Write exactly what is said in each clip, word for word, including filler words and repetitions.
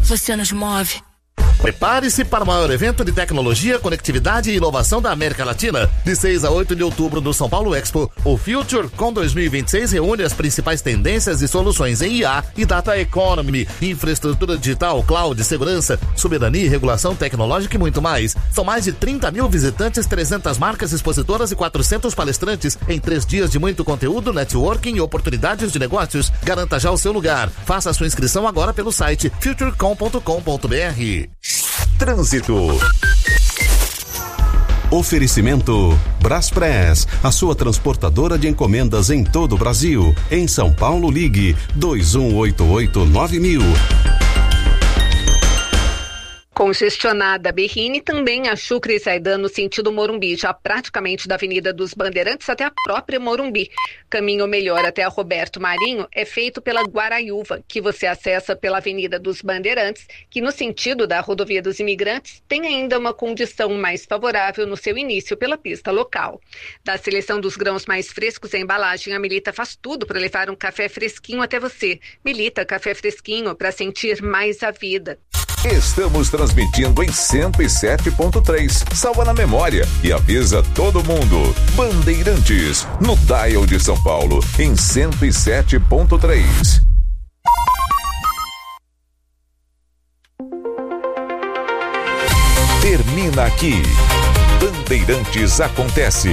você nos move. Prepare-se para o maior evento de tecnologia, conectividade e inovação da América Latina. De seis a oito de outubro no São Paulo Expo, o FutureCon dois mil e vinte e seis reúne as principais tendências e soluções em I A e Data Economy, infraestrutura digital, cloud, segurança, soberania e regulação tecnológica e muito mais. São mais de trinta mil visitantes, trezentas marcas expositoras e quatrocentos palestrantes em três dias de muito conteúdo, networking e oportunidades de negócios. Garanta já o seu lugar. Faça a sua inscrição agora pelo site futurecom ponto com ponto b r. Trânsito. Oferecimento Braspress, a sua transportadora de encomendas em todo o Brasil. Em São Paulo, ligue dois um oito oito nove mil. Congestionada Berrini, também a Chucre e Zaidan no sentido Morumbi, já praticamente da Avenida dos Bandeirantes até a própria Morumbi. Caminho melhor até a Roberto Marinho é feito pela Guaraiúva, que você acessa pela Avenida dos Bandeirantes, que no sentido da Rodovia dos Imigrantes tem ainda uma condição mais favorável no seu início pela pista local. Da seleção dos grãos mais frescos em embalagem, a Melita faz tudo para levar um café fresquinho até você. Melita, café fresquinho para sentir mais a vida. Estamos transmitindo em cento e sete ponto três. Salva na memória e avisa todo mundo. Bandeirantes, no dial de São Paulo, em cento e sete ponto três. Termina aqui. Bandeirantes acontece.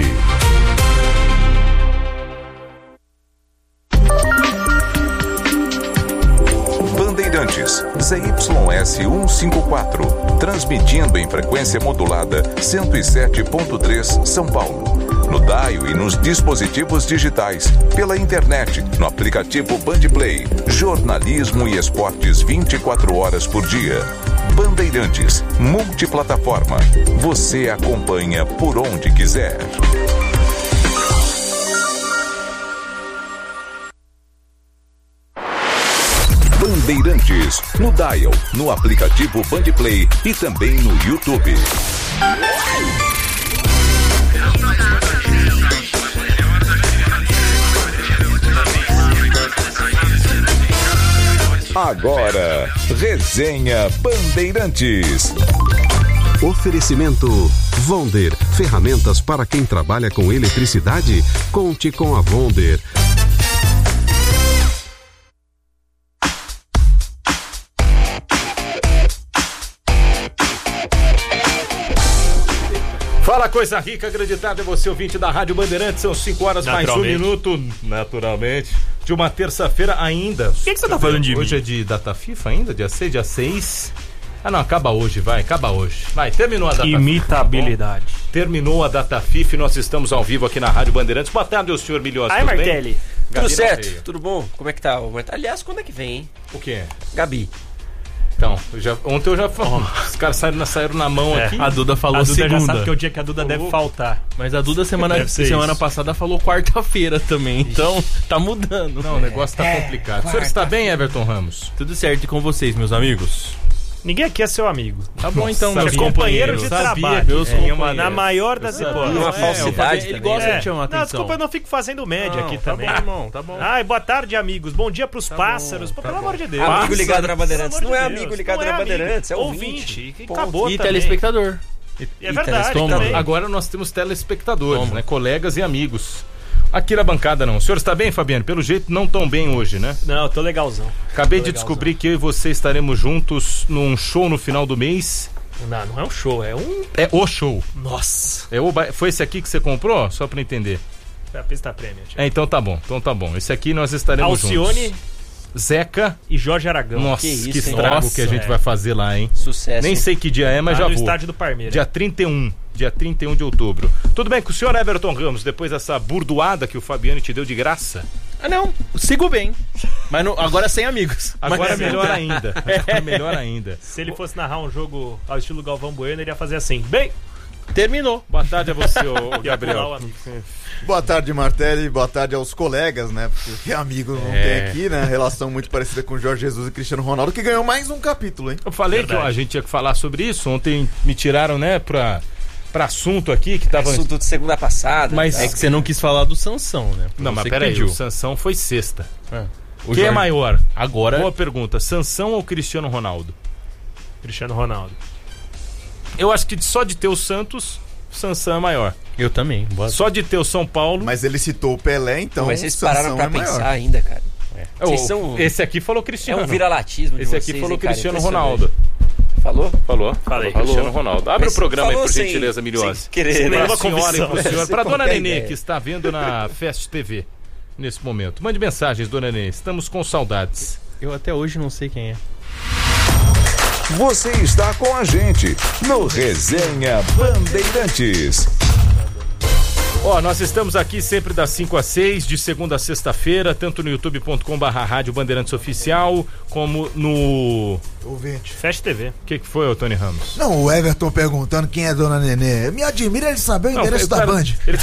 Bandeirantes, Z Y S cento e cinquenta e quatro, transmitindo em frequência modulada cento e sete ponto três São Paulo. No dial e nos dispositivos digitais, pela internet, no aplicativo Bandplay, jornalismo e esportes vinte e quatro horas por dia. Bandeirantes, multiplataforma. Você acompanha por onde quiser. Bandeirantes, no dial, no aplicativo Bandplay e também no YouTube. Agora, Resenha Bandeirantes. Oferecimento Vonder, ferramentas para quem trabalha com eletricidade. Conte com a Vonder. Fala, coisa rica, acreditada é você, ouvinte da Rádio Bandeirantes. São cinco horas mais um minuto, naturalmente, de uma terça-feira ainda. O que, que você tá falando de mim? Hoje é de data FIFA ainda, dia seis, dia seis. Ah não, acaba hoje, vai, acaba hoje. Vai, terminou a data Imitabilidade. FIFA. Tá terminou a data FIFA e nós estamos ao vivo aqui na Rádio Bandeirantes. Boa tarde, o senhor Milhões. Ai, Martelli. Tudo certo? Tudo bom? Como é que tá? Aliás, quando é que vem, hein? O que é? Gabi. Então, eu já, ontem eu já falei, oh. Os caras saíram, saíram na mão é, aqui. A Duda falou a Duda segunda. já sabe que é o dia que a Duda oh. deve faltar. Mas a Duda semana, semana passada falou quarta-feira também, então tá mudando. Não, o negócio tá é, complicado. O senhor está bem, Everton Ramos? Tudo certo e com vocês, meus amigos? Ninguém aqui é seu amigo. Tá bom, então, meus companheiros. Companheiro de trabalho. Meus é, uma, na maior das hipóteses. Uma falsidade. É, ele gosta é. de chamar atenção. Não, desculpa, eu não fico fazendo média não, aqui tá também. Bom, irmão, tá bom. Ai, boa tarde, amigos. Bom dia pros tá pássaros. Bom, Pô, tá pelo bom. amor de Deus. Amigo ligado na Bandeirantes. Não é de amigo ligado na Bandeirantes, é ouvinte. ouvinte. Acabou e também. telespectador. E, é verdade. Também. Agora nós temos telespectadores, Toma. né? Colegas e amigos. Aqui na bancada não. O senhor está bem, Fabiano? Pelo jeito não tão bem hoje, né? Não, eu tô legalzão. Acabei tô de legalzão. descobrir que eu e você estaremos juntos num show no final do mês. Não, não é um show, é um... É o show. Nossa. É o ba... Foi esse aqui que você comprou? Só pra entender. É a pista prêmio. É, então tá bom, então tá bom. Esse aqui nós estaremos Alcione, juntos. Zeca e Jorge Aragão. Nossa, que, isso, que estrago Nossa, que a gente é. vai fazer lá, hein? Sucesso. Nem hein? sei que dia é, mas lá já no vou. estádio do Parmeira. Dia trinta e um. Dia trinta e um de outubro. Tudo bem com o senhor, Everton Ramos, depois dessa burdoada que o Fabiano te deu de graça? Ah, não. Sigo bem. Mas não, agora sem amigos. Agora mas... é melhor ainda. Agora é melhor ainda. Se ele fosse narrar um jogo ao estilo Galvão Bueno, ele ia fazer assim. Bem, terminou. Boa tarde a você, ô, Gabriel. Boa tarde, Martelli. Boa tarde aos colegas, né? Porque amigos não É. tem aqui, né? Relação muito parecida com Jorge Jesus e Cristiano Ronaldo, que ganhou mais um capítulo, hein? Eu falei Verdade. que ó, a gente ia falar sobre isso. Ontem me tiraram, né, pra, pra assunto aqui que tava. Assunto de segunda passada. Mas é que você não quis falar do Sansão, né? Não, mas Você peraí, pediu. o Sansão foi sexta. É. O Quem Jorge... é maior? Agora. Boa pergunta. Sansão ou Cristiano Ronaldo? Cristiano Ronaldo. Eu acho que só de ter o Santos, o Sansão é maior. Eu também. Boa. Só de ter o São Paulo... Mas ele citou o Pelé, então... Mas vocês pararam pra é pensar maior. ainda, cara. É. Vocês O, são... Esse aqui falou Cristiano. É um viralatismo de Esse vocês, aqui falou hein, cara? Cristiano Impressionante. Ronaldo. Falou? Falou? Falei. Falou Cristiano Ronaldo. Abre Mas o programa aí, falou por sem- gentileza, Milhose. sem querer, né? Pra Uma senhora e convicção. pro senhor. Sem Pra dona qualquer Nenê, ideia. que está vendo na Fest T V nesse momento. Mande mensagens, dona Nenê. Estamos com saudades. Eu até hoje não sei quem é. Você está com a gente no Resenha Bandeirantes. Ó, nós estamos aqui sempre das cinco às seis, de segunda a sexta-feira, tanto no youtube ponto com barra rádio Bandeirantes Oficial, como no... Ouvinte. Fest T V. O que, que foi, ô Tony Ramos? Não, o Everton perguntando quem é Dona Nenê. Me admira ele saber o Não, endereço cara, da Band. Ele...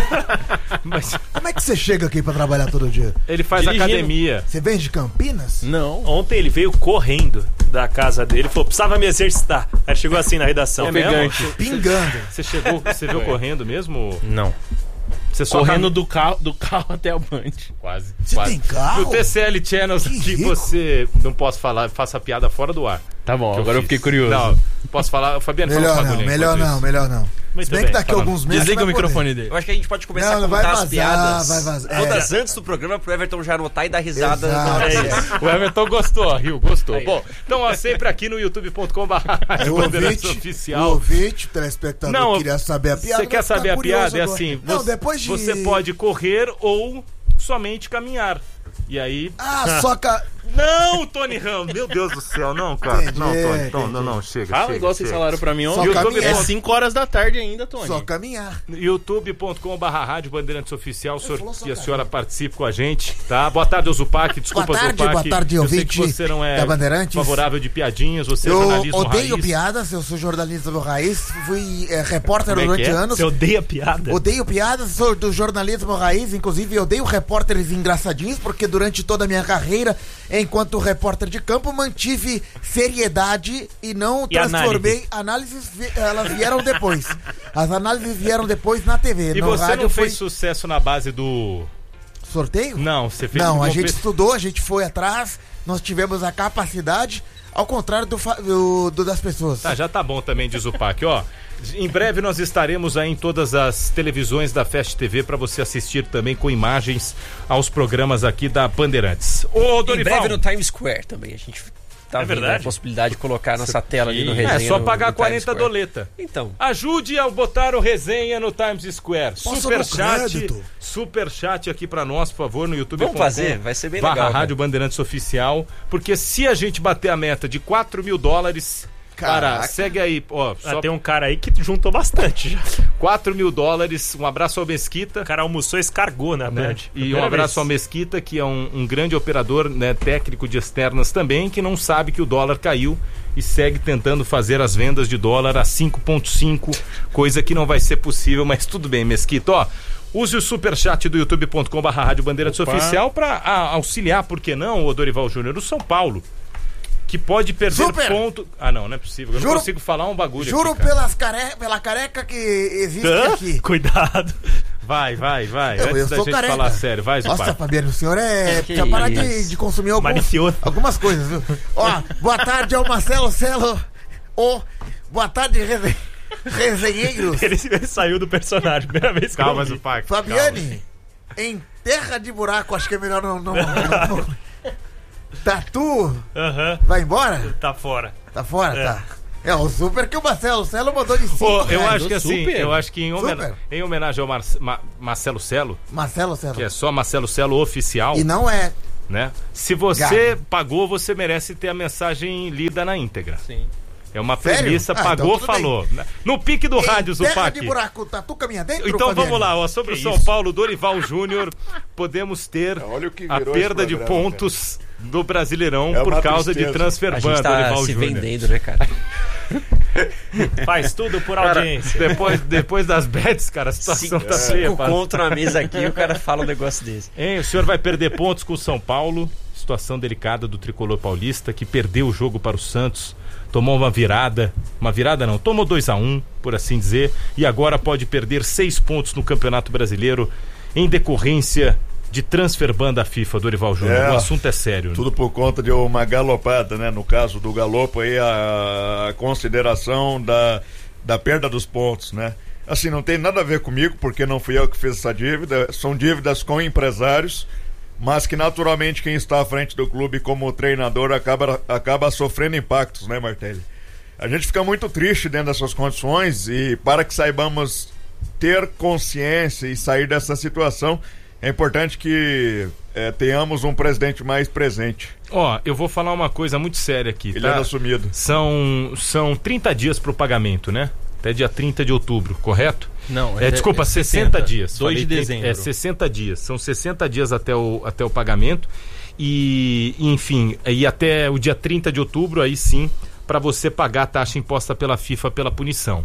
Mas Como é que você chega aqui pra trabalhar todo dia? ele faz Dirigindo. academia. Você vem de Campinas? Não. Ontem ele veio correndo da casa dele e falou, precisava me exercitar. Aí chegou assim na redação. É mesmo? Pingando. Você chegou, você veio correndo mesmo? Não. Você só Correndo cam- do carro, do carro até a Band. Quase. Você quase. tem carro? No T C L Channels Que aqui rico. você não posso falar, faça a piada fora do ar. Tá bom, que agora eu fiz. fiquei curioso. Não, posso falar, Fabiano, fala um Melhor não, bagulho aí melhor enquanto não, isso. melhor não. Muito Se bem bem. que daqui a Fala. alguns meses. Desliga o vai poder. microfone dele. Eu acho que a gente pode começar Não, a não contar vai as vazar, piadas vai vazar. todas É. antes do programa pro Everton já anotar e dar risada. Exato. na- É isso. O Everton gostou, Rio, gostou. Bom, então ó, sempre aqui no youtube ponto com barra É, o Bandeirantes ouvinte, o Oficial. ouvinte, o telespectador Não, queria saber a piada. Você quer vai ficar saber a curioso piada? É agora. assim, Não, você, depois de... você pode correr ou somente caminhar. E aí... Ah, só ca... Não, Tony Ramos, meu Deus do céu, não, cara. Entendi, não, Tony, entendi. não, não, não, chega. Fala chega, igual vocês chega. falaram pra mim Só ontem. caminhar. É cinco horas da tarde ainda, Tony. Só caminhar. youtube ponto com barra rádio Bandeirantes Oficial, o senhor falou só e a cara. senhora participe com a gente, tá? Boa tarde, Zupac, desculpa, Boa tarde, Zupac. boa tarde, Eu sei que ouvinte você não é da Bandeirantes. favorável de piadinhas, você é Eu jornalismo odeio raiz. piadas, eu sou jornalista do Raiz, fui é, repórter Como é durante que é? anos. Você odeia piada? Odeio piadas, sou do jornalismo raiz, inclusive eu odeio repórteres engraçadinhos, porque durante toda a minha carreira, enquanto repórter de campo, mantive seriedade e não E transformei. Análises, vi- elas vieram depois. As análises vieram depois na T V. E no você rádio não foi fez sucesso na base do... sorteio? Não, você fez... Não, a não gente fez- estudou, a gente foi atrás, nós tivemos a capacidade, ao contrário do, fa- do- do das pessoas. Tá, já tá bom também, diz o Pac, ó. Em breve nós estaremos aí em todas as televisões da Fest T V para você assistir também com imagens aos programas aqui da Bandeirantes. Ô, Em Dorival. breve no Times Square também. A gente tá É vendo verdade? a possibilidade de colocar a nossa tela ali no resenha. É só no- pagar no Times quarenta Square. doleta. Então. Ajude a botar o resenha no Times Square. Posso Super no chat, crédito? super chat aqui pra nós, por favor, no YouTube. Vamos fazer, vai ser bem barra legal, cara. Rádio Bandeirantes Oficial, porque se a gente bater a meta de quatro mil dólares, cara, Caraca. segue aí, ó, Ah, só tem um cara aí que juntou bastante já. quatro mil dólares, um abraço ao Mesquita. O cara almoçou e escargou na Né? Band. E um Primeira abraço vez. ao Mesquita, que é um, um grande operador, né, técnico de externas também, que não sabe que o dólar caiu e segue tentando fazer as vendas de dólar a cinco ponto cinco, coisa que não vai ser possível, mas tudo bem, Mesquita. Ó, use o superchat do youtube ponto com barra rádio Bandeirantes Opa. Oficial para auxiliar, por que não, o Dorival Júnior, o São Paulo, que pode perder Super. ponto... Ah, não, não é possível, eu Juro- não consigo falar um bagulho Juro aqui, cara. pelas care... pela careca que existe Hã? aqui. Cuidado. Vai, vai, vai, Eu, antes eu da sou gente careca. falar sério, vai, Nossa, Zupac. Fabiano, o senhor é. Que Precisa parar de, isso. de consumir alguns, Malicioso. algumas coisas, viu? Ó, boa tarde ao Marcelo Celo. Ô, boa tarde, rese... resenheiros. Ele, ele saiu do personagem, primeira vez que Calma, eu vi. Zupac. Fabiane, em terra de buraco, acho que é melhor não. não, não. Tatu, Aham, vai embora? tá fora. Tá fora? É. Tá. É, o super que o Marcelo Celo mandou de cinco Pô, eu reais. acho que assim, Super. eu acho que em, homen- Super. em homenagem ao Mar Ma Marcelo Celo, Marcelo Celo. que é só Marcelo Celo oficial, E não é. né? Se você Gato. pagou, você merece ter a mensagem lida na íntegra. Sim. É uma Sério? premissa, Ah, pagou, então tudo falou. No pique do rádio, Em terra Zupac. de buraco, Tatu caminha dentro, Então Fabiane? vamos lá, ó, sobre o Que São isso? Paulo, Dorival Júnior, podemos ter Olha o que a virou perda esse de programa, pontos do Brasileirão É por uma causa tristeza. de transfer A ban, gente tá Dorival se Júnior. vendendo, né, cara? Faz tudo por Cara, audiência. depois, depois das bets, cara, a situação tá feia. Cinco pá. contra uma mesa aqui e o cara fala um negócio desse. Hein, o senhor vai perder pontos com o São Paulo. Situação delicada do tricolor paulista, que perdeu o jogo para o Santos. Tomou uma virada. Uma virada não, tomou dois a um, por assim dizer. E agora pode perder seis pontos no Campeonato Brasileiro em decorrência de transfer ban da FIFA, Dorival Júnior? É, o assunto é sério. Tudo por conta de uma galopada, né? No caso do galopo aí, a consideração da, da perda dos pontos, né? Assim, não tem nada a ver comigo, porque não fui eu que fiz essa dívida, são dívidas com empresários, mas que naturalmente quem está à frente do clube como treinador acaba, acaba sofrendo impactos, né, Martelli? A gente fica muito triste dentro dessas condições e para que saibamos ter consciência e sair dessa situação, é importante que é, tenhamos um presidente mais presente. Ó, eu vou falar uma coisa muito séria aqui. Ele tá? é assumido. São, são trinta dias para o pagamento, né? Até dia trinta de outubro, correto? Não, é, é desculpa, é sessenta dias. dois de Falei, dezembro. É sessenta dias. São sessenta dias até o, até o pagamento. E, enfim, e até o dia trinta de outubro, aí sim, para você pagar a taxa imposta pela FIFA pela punição.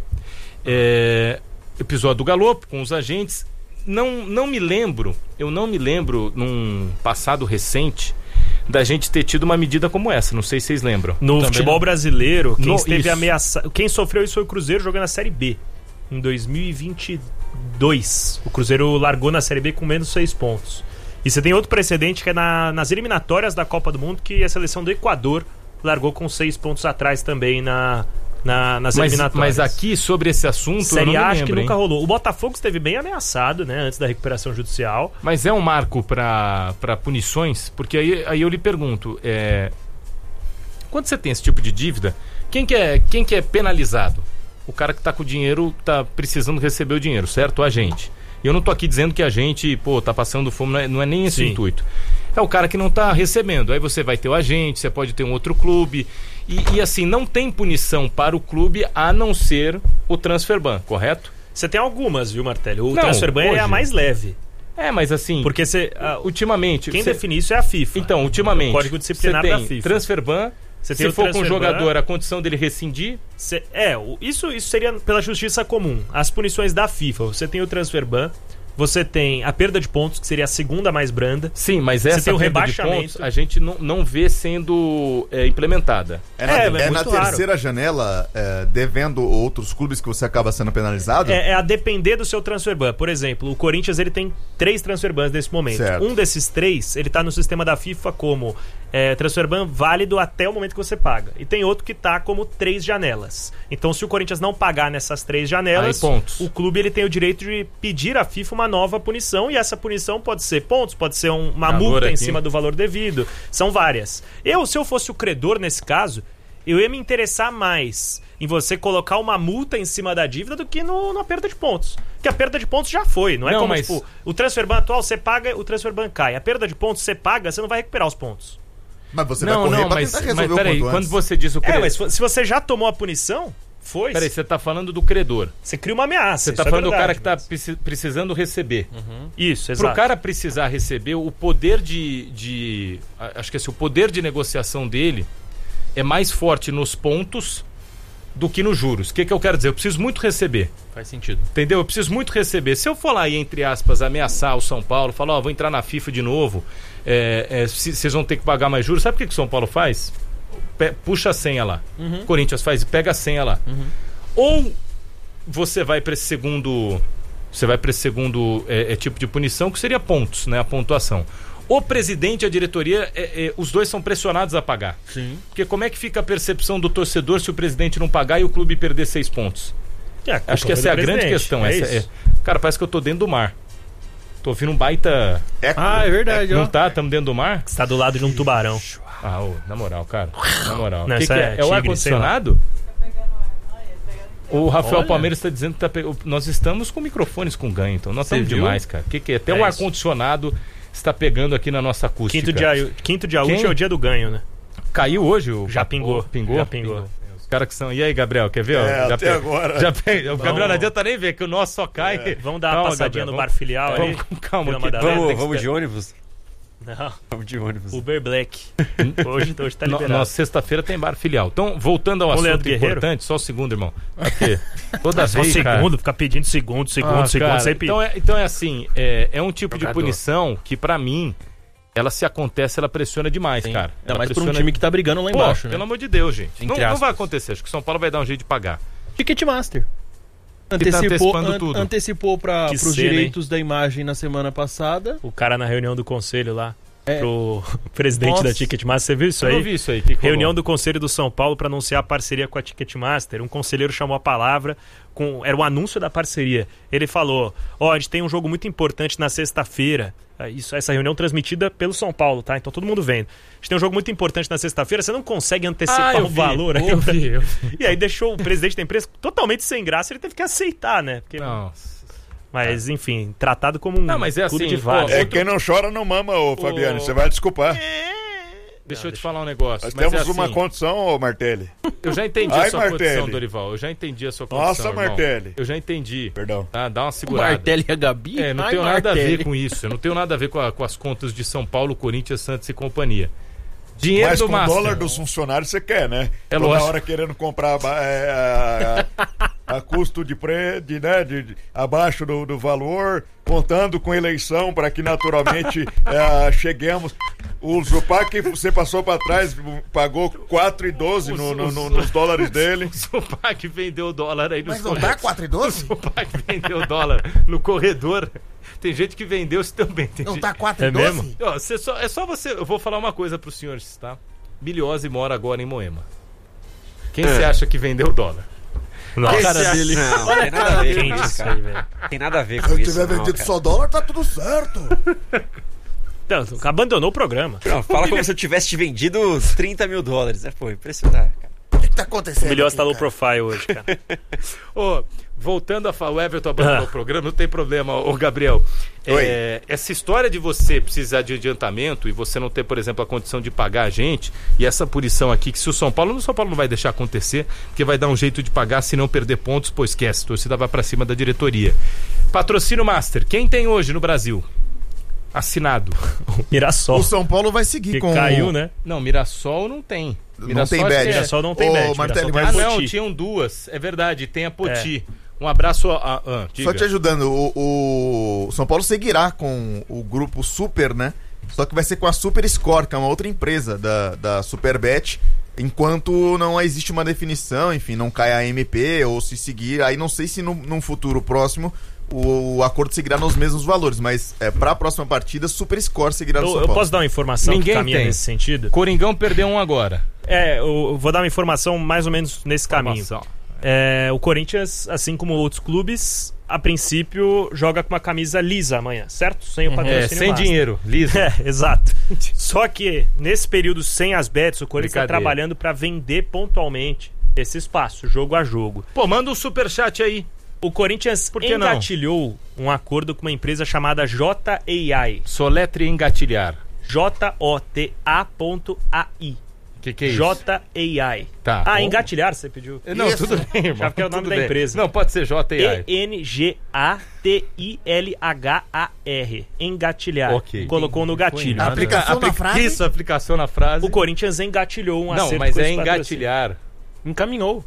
É, episódio do galopo com os agentes. Não, não me lembro, eu não me lembro num passado recente da gente ter tido uma medida como essa. Não sei se vocês lembram. No Também futebol não. brasileiro, quem No, esteve isso. ameaçado. Quem sofreu isso foi o Cruzeiro jogando a Série B. Em dois mil e vinte e dois. O Cruzeiro largou na Série B com menos seis pontos. E você tem outro precedente que é na, nas eliminatórias da Copa do Mundo, que a seleção do Equador largou com seis pontos atrás também na, na, nas mas, eliminatórias. mas aqui, sobre esse assunto, Série eu não A me acho que lembro, nunca hein? rolou. O Botafogo esteve bem ameaçado, né, antes da recuperação judicial. Mas é um marco para punições? Porque aí, aí eu lhe pergunto, é, quando você tem esse tipo de dívida, quem que é, quem que é penalizado? O cara que está com o dinheiro, está precisando receber o dinheiro, certo? A gente. E eu não tô aqui dizendo que a gente, pô, tá passando fome, não é, não é nem esse Sim. o intuito. É o cara que não tá recebendo. Aí você vai ter o agente, você pode ter um outro clube. E, e assim, não tem punição para o clube a não ser o transfer ban, correto? Você tem algumas, viu, Martelli? O Não, transfer ban hoje. é a mais leve. É, mas assim, Porque você, ah, ultimamente... quem você- define isso é a FIFA. Então, ultimamente, O Código Disciplinar você da tem FIFA. transfer ban, Você se tem o for com o transfer jogador, ban. a condição dele rescindir... Cê- é, o- isso, isso seria pela justiça comum. As punições da FIFA. Você tem o transfer ban, você tem a perda de pontos, que seria a segunda mais branda. Sim, mas Você essa tem o perda de rebaixamento. pontos a gente não, não vê sendo é, implementada. É na, É, é é na muito raro. terceira janela, é, devendo outros clubes, que você acaba sendo penalizado? É, é a depender do seu transfer ban. Por exemplo, o Corinthians ele tem três transfer bans nesse momento. Certo. Um desses três, ele tá no sistema da FIFA como é, transfer ban válido até o momento que você paga. E tem outro que tá como três janelas. Então, se o Corinthians não pagar nessas três janelas, Aí, pontos. o clube ele tem o direito de pedir à FIFA uma nova punição, e essa punição pode ser pontos, pode ser um- uma Valor multa em aqui. cima do valor devido. São várias. Eu, se eu fosse o credor nesse caso, eu ia me interessar mais em você colocar uma multa em cima da dívida do que no, na perda de pontos. Porque a perda de pontos já foi, não é Não, como, mas- tipo, o transfer ban atual você paga, o transfer ban cai. A perda de pontos você paga, você não vai recuperar os pontos. Mas você Não, vai correr não, pra mas, tentar mas resolver peraí, o quanto quando antes. você diz o É, credor... mas se você já tomou a punição, foi. Peraí, você tá falando do credor. Você cria uma ameaça. Você tá isso é falando do cara verdade, que tá mas- preci- precisando receber. Isso, Pro exato. cara precisar receber, o poder de, de... a- Acho que assim, o poder de negociação dele é mais forte nos pontos do que nos juros. O que, que eu quero dizer? Eu preciso muito receber. Faz sentido. Entendeu? Eu preciso muito receber. Se eu for lá e, entre aspas, ameaçar o São Paulo, falar, ó, vou entrar na FIFA de novo, é, é, se- vocês vão ter que pagar mais juros, sabe o que, que o São Paulo faz? Pe- puxa a senha lá. Uhum. Corinthians faz e pega a senha lá. Ou você vai para esse segundo. Você vai para esse segundo é, é, tipo de punição, que seria pontos, né? A pontuação. O presidente e a diretoria, é, é, os dois são pressionados a pagar. Sim. Porque como é que fica a percepção do torcedor se o presidente não pagar e o clube perder seis pontos? É, a culpa Acho que essa foi é a do grande presidente, questão. é Essa é... isso. Cara, parece que eu tô dentro do mar. Tô ouvindo um baita. Eco. Ah, é verdade, Não ó. tá? Tamo dentro do mar? Você tá do lado de um tubarão. Ah, ô, na moral, cara. Na moral. Não, que isso que é é? É o tigre, ar-condicionado? O Rafael Olha. Palmeiras está dizendo que tá pe... nós estamos com microfones com ganho, então nós Você estamos viu? demais, cara. Que que é? Até É o isso. ar-condicionado está pegando aqui na nossa acústica. Quinto dia, quinto dia Quem? útil é o dia do ganho, né? Caiu hoje? O... Já pingou. o- Pingou? Já pingou. Os caras que são... E aí, Gabriel, quer ver? ó? É, já até agora. Já pe... O Gabriel não adianta nem ver, que o nosso só cai. Vamos dar Calma, uma passadinha Gabriel, no vamos- bar filial aí. Vamos com calma Vila aqui. Madalena. Vamos, Tem que Vamos ser- de ônibus? Não, Vamos de ônibus. Uber Black. Hoje, hoje tá No- liberado. Nossa, sexta-feira tem bar filial. Então, voltando ao Com o assunto Leandro Guerreiro? importante, só o segundo, irmão. Aqui. Toda Só vez, cara. segundo, ficar pedindo segundo, segundo, Ah, segundo, cara, sempre. então, é, então é assim, é, é um tipo Jogador. de punição que pra mim, ela se acontece, ela pressiona demais, Sim. cara. Ainda Ela mais pra um pressiona- time que tá brigando lá Pô, embaixo, né? pelo amor de Deus, gente. Não, Entre não aspas. vai acontecer, acho que o São Paulo vai dar um jeito de pagar. Ticketmaster. Antecipou, tá antecipando an- tudo. antecipou para Que os cena, direitos da imagem na semana passada. O cara na reunião do conselho lá, É. pro presidente Nossa. da Ticketmaster, você viu isso Eu aí? não vi isso aí. Que que Reunião rolou? do Conselho do São Paulo para anunciar a parceria com a Ticketmaster. Um conselheiro chamou a palavra, com, era o anúncio da parceria. Ele falou: ó, a gente tem um jogo muito importante na sexta-feira. Isso, essa reunião transmitida pelo São Paulo, tá? Então todo mundo vendo. A gente tem um jogo muito importante na sexta-feira, você não consegue antecipar Ah, eu o vi, valor aí. eu vi, eu vi. E aí deixou o presidente da empresa totalmente sem graça, ele teve que aceitar, né? Porque, Nossa. mas, enfim, tratado como um Não, mas é clube assim, de várzea. É, Outro- quem não chora não mama, ô Fabiano. Você vai desculpar. Deixa eu te falar um negócio. Nós mas temos é uma assim, condição, ô Martelli. Eu já entendi Ai, a sua Martelli. condição, Dorival. Eu já entendi a sua condição. Nossa, irmão. Martelli. Eu já entendi. Perdão. Tá, dá uma O segurada. Martelli e a Gabi? É, não Ai, tenho nada a Martelli. ver com isso. Eu não tenho nada a ver com, a- com as contas de São Paulo, Corinthians, Santos e companhia. Dinheiro Mas do com o Master. dólar dos funcionários você quer, né? É Toda lógico. hora querendo comprar ba- é, a, a- a custo de, pre, de, né, de, de- abaixo do, do valor, contando com eleição para que naturalmente é, cheguemos. O Zupac que você passou para trás pagou quatro e doze no, no, no, nos dólares dele. O Zupac vendeu o dólar aí nos Mas não dá quatro e doze? O Zupac vendeu o dólar no corredor. Tem gente que vendeu isso também. Tem Não gente... tá quatro e É doze? mesmo? Ó, você só, é só você. Eu vou falar uma coisa pros senhores, tá? Biliose mora agora em Moema. Quem você acha que vendeu o dólar? Nossa. Quem cara você acha- dele. Não, Olha tem a nada cara a ver dele com isso isso, aí, cara. velho. Tem nada a ver Se com eu isso. tiver não, vendido cara. só dólar, tá tudo certo. Não, abandonou o programa. Não, fala como se eu tivesse te vendido trinta mil dólares. É, pô, impressionante, cara. O que, que tá acontecendo? O Milhões aqui, tá low cara? profile hoje, cara. Ô, voltando a falar, o Everton abandonou Ah. o programa, não tem problema, ô Gabriel. É, essa história de você precisar de adiantamento e você não ter, por exemplo, a condição de pagar a gente, e essa punição aqui, que se o São Paulo, o São Paulo não vai deixar acontecer, porque vai dar um jeito de pagar, se não perder pontos, pô, esquece, a torcida vai pra cima da diretoria. Patrocínio Master, quem tem hoje no Brasil? Assinado. Mirassol. O São Paulo vai seguir Que com... caiu, né? Não, Mirassol não tem. Não Mirassol tem acho bet. que é- Mirassol não tem Ô, bet. Martelli, Mirassol Ah, tem não, Poti. tinham duas. É verdade, tem a Poti. Um abraço a. a, a diga. Só te ajudando, o, o São Paulo seguirá com o grupo Super, né? Só que vai ser com a Super Score, que é uma outra empresa da, da Superbet, enquanto não existe uma definição, enfim, não cai a M P ou se seguir, aí não sei se no, num futuro próximo o, o acordo seguirá nos mesmos valores, mas é, para a próxima partida, Super Score seguirá no Eu, São eu Paulo. posso dar uma informação Ninguém que caminha tem. nesse sentido? Coringão perdeu um agora. É, eu eu vou dar uma informação mais ou menos nesse caminho. Informação. É, o Corinthians, assim como outros clubes, a princípio joga com uma camisa lisa amanhã, certo? Sem o patrocínio É, sem Master. dinheiro, liso. É, exato. Só que nesse período sem as bets, o Corinthians está Brincadeira. trabalhando para vender pontualmente esse espaço, jogo a jogo. Pô, manda um superchat aí. O Corinthians Por que não? engatilhou um acordo com uma empresa chamada J A I. Soletre engatilhar. J O T A A I. O que, que é isso? J A I. Tá. Ah, Bom. engatilhar, você pediu. Não, Isso. tudo bem, irmão. Já porque é o nome tudo da bem. empresa. Não, pode ser J E A I. N G A T I L H A R. Engatilhar. Ok. Colocou no gatilho. Aplica- Aplicação na frase? Isso, aplicação na frase. O Corinthians engatilhou um Não, acerto mas com é esse patrocínio. engatilhar. Encaminhou.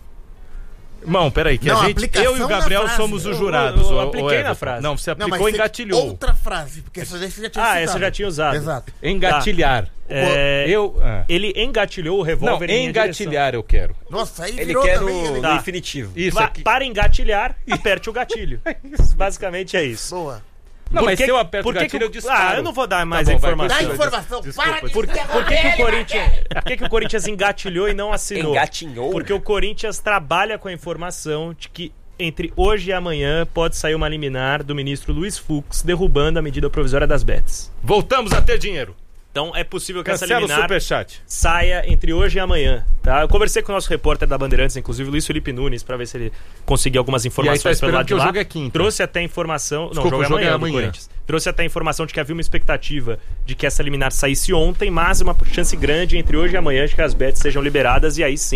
Irmão, peraí, que Não, a gente, aplicação eu e o na Gabriel frase. somos os Eu- jurados. eu- eu ô- ô apliquei na Everton. frase. Não, você Não, aplicou mas tem engatilhou. outra frase, porque essa daí você já tinha Ah, citado. essa eu já tinha usado. Exato. Engatilhar. É, Eu. ah. Ele engatilhou o Não, revólver em minha direção. engatilhar eu quero. Nossa, aí Ele virou quer também. no, ele- no Tá. infinitivo. Isso Va- aqui. Para engatilhar, aperte o gatilho. Basicamente é isso. Boa. Não, Por mas que- se eu aperto por o que gatilho, que eu disparo. Ah, eu não vou dar mais Tá bom, vai, informação. Dá continua. informação. Desculpa, Para de Por, ser por que, que o Corinthians, por que, que o Corinthians engatilhou e não assinou? Engatinhou? Porque o Corinthians trabalha com a informação de que entre hoje e amanhã pode sair uma liminar do ministro Luiz Fux derrubando a medida provisória das bets. Voltamos a ter dinheiro. Então é possível que essa Cancela o liminar superchat. saia entre hoje e amanhã, tá? Eu conversei com o nosso repórter da Bandeirantes, inclusive o Luiz Felipe Nunes, pra ver se ele conseguiu algumas informações tá pelo esperando lado que de o lá. jogo é quinta. Trouxe até informação, Desculpa, não, o jogo é o jogo é amanhã, do amanhã. Corinthians. Trouxe até informação de que havia uma expectativa de que essa liminar saísse ontem, mas uma chance grande entre hoje e amanhã de que as bets sejam liberadas e aí sim